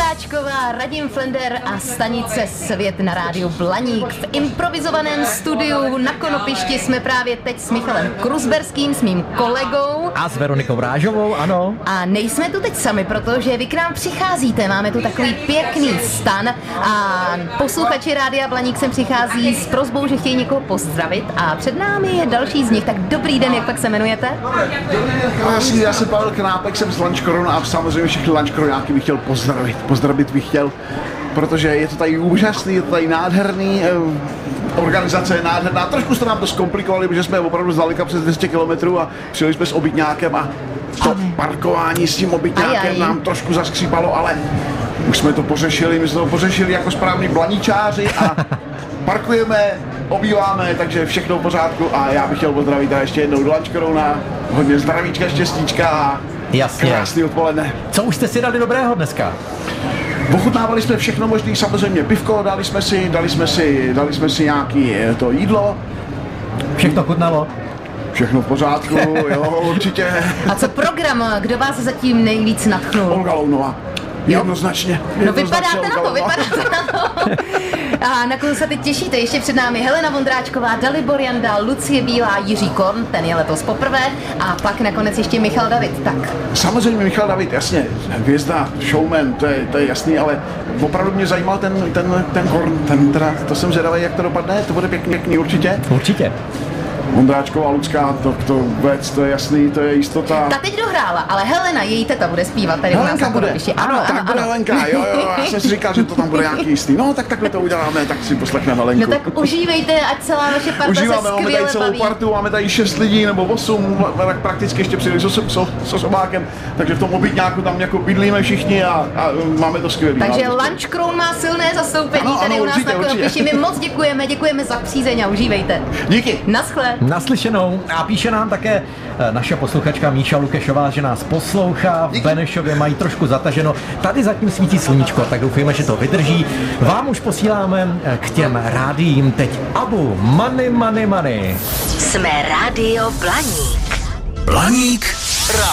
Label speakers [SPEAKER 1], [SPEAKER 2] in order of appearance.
[SPEAKER 1] Vondráčková, Radim Flender a stanice Svět na rádiu Blaník. V improvizovaném studiu na Konopišti jsme právě teď s Michalem Kruzberským, s mým kolegou.
[SPEAKER 2] A s Veronikou Vrážovou, ano.
[SPEAKER 1] A nejsme tu teď sami, protože vy k nám přicházíte. Máme tu takový pěkný stan a posluchači rádia Blaník sem přichází s prosbou, že chtějí někoho pozdravit a před námi je další z nich. Tak dobrý den, jak pak se jmenujete?
[SPEAKER 3] Já jsem Pavel Knápek, jsem z Lunch Corona a samozřejmě všechny Lunch Coronáky bych chtěl pozdravit bych chtěl, protože je to tady úžasný, je to tady nádherný, organizace je nádherná. Trošku jste nám to zkomplikovali, protože jsme opravdu zdaleka přes 200 km a přijeli jsme s obytňákem a to parkování s tím obytňákem nám trošku zaskřípalo, ale už jsme to pořešili jako správní blaníčáři a parkujeme, obýváme, takže všechno v pořádku a já bych chtěl pozdravit a ještě jednou do Lunch Corona, hodně zdravíčka, štěstíčka a krásný odpoledne.
[SPEAKER 2] Co už jste si dali dobrého dneska?
[SPEAKER 3] Ochutnávali jsme všechno možné, samozřejmě pivko, dali jsme si nějaký to jídlo.
[SPEAKER 2] Všechno chutnalo?
[SPEAKER 3] Všechno v pořádku, jo, určitě.
[SPEAKER 1] A co program, kdo vás zatím nejvíc nadchnul?
[SPEAKER 3] Olga Lounová. Jednoznačně.
[SPEAKER 1] No vypadáte na to. A na koho se teď těšíte? Ještě před námi Helena Vondráčková, Dalibor Janda, Lucie Bílá, Jiří Korn, ten je letos poprvé, a pak nakonec ještě Michal David. Tak.
[SPEAKER 3] Samozřejmě Michal David, jasně, hvězda, showman, to je jasný, ale opravdu mě zajímal ten Korn, to jsem zvědavý, jak to dopadne, to bude pěkný určitě.
[SPEAKER 2] Určitě.
[SPEAKER 3] Vondráčková, Lucka, to vůbec, to je jasný, to je jistota.
[SPEAKER 1] Ta teď dohrála, ale Helena, její teta, bude zpívat tady u nás na Konopišti.
[SPEAKER 3] Ano, bude Helenka, jo, já jsem si říkal, že to tam bude nějaký jistý. No, tak takhle to uděláme, tak si poslechneme Helenku.
[SPEAKER 1] No tak užívejte, ať celá vaše parta
[SPEAKER 3] užíváme,
[SPEAKER 1] se skvěle
[SPEAKER 3] máme tady celou
[SPEAKER 1] baví.
[SPEAKER 3] partu, máme tady 6 lidí nebo 8, tak prakticky ještě přijeli s osobákem, takže v tom obytňáku tam jako bydlíme všichni a máme to skvělý.
[SPEAKER 1] Takže Lunch Crown má silné zastoupení tady u nás na Konopišti. My moc děkujeme za přízeň a užívejte.
[SPEAKER 3] Díky.
[SPEAKER 1] Naschle.
[SPEAKER 2] Naslyšenou. A píše nám také naše posluchačka Míša Lukešová, že nás poslouchá. V Benešově mají trošku zataženo. Tady zatím svítí sluníčko, tak doufujeme, že to vydrží. Vám už posíláme k těm rádiím teď Abu Money.
[SPEAKER 4] Jsme Rádio Blaník.
[SPEAKER 5] Blaník